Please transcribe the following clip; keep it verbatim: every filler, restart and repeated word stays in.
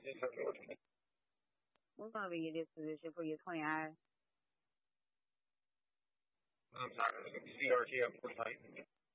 What's gonna be your disposition for your twenty hours? I'm sorry, C R T up for Titan.